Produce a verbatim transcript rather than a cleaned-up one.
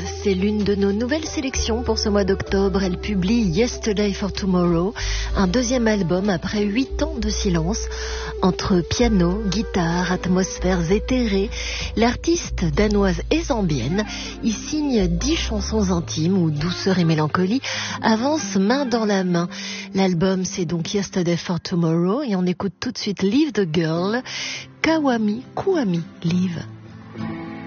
c'est l'une de nos nouvelles sélections pour ce mois d'octobre. Elle publie Yesterday for Tomorrow, un deuxième album après huit ans de silence. Entre piano, guitare, atmosphères éthérées, l'artiste danoise et zambienne y signe dix chansons intimes où douceur et mélancolie avancent main dans la main. L'album, c'est donc Yesterday for Tomorrow et on écoute tout de suite Leave the Girl, Kawami Kwame Leave.